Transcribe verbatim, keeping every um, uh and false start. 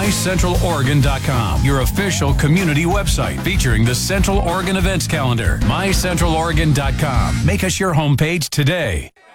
my central oregon dot com, your official community website featuring the Central Oregon events calendar. my central oregon dot com. Make us your homepage today.